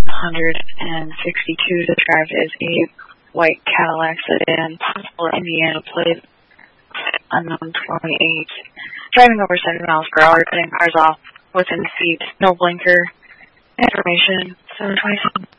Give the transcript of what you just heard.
162 described as a white Cadillac sedan, possible Indiana plate, unknown 28. Driving over 70 miles per hour, cutting cars off within feet, no blinker. Information 727.